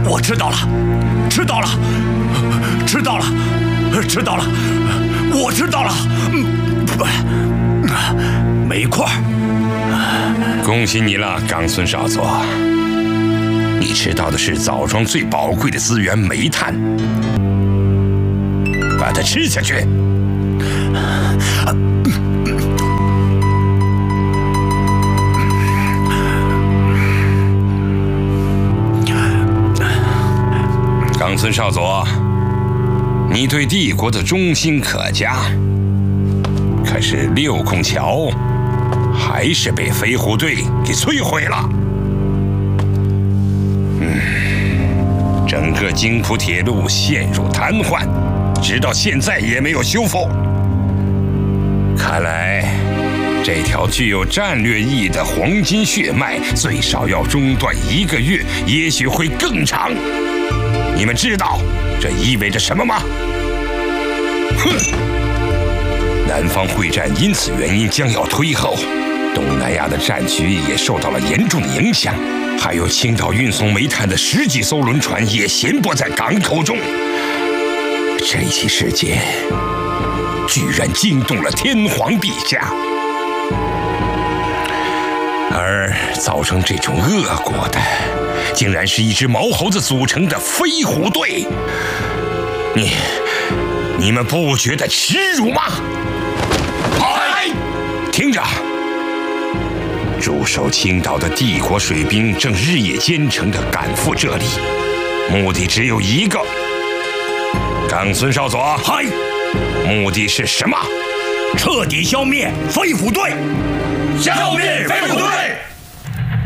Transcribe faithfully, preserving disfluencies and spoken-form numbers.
我知道了，知道了，知道了，知道了，我知道了。煤块。 恭喜你了，冈村少佐。你吃到的是枣庄最宝贵的资源——煤炭，把它吃下去。冈村少佐，你对帝国的忠心可嘉，可是六孔桥还是被飞虎队给摧毁了。嗯，整个京浦铁路陷入瘫痪，直到现在也没有修复。看来，这条具有战略意义的黄金血脉最少要中断一个月，也许会更长。你们知道这意味着什么吗？哼！南方会战因此原因将要推后，东南亚的战局也受到了严重的影响，还有青岛运送煤炭的十几艘轮船也闲泊在港口中。这起事件居然惊动了天皇陛下，而造成这种恶果的，竟然是一只毛猴子组成的飞虎队。你你们不觉得耻辱吗？嗨，听着，驻守青岛的帝国水兵正日夜兼程地赶赴这里，目的只有一个。冈村少佐， 嗨， 目的是什么？ 彻底消灭飞虎队！ 消灭飞虎队！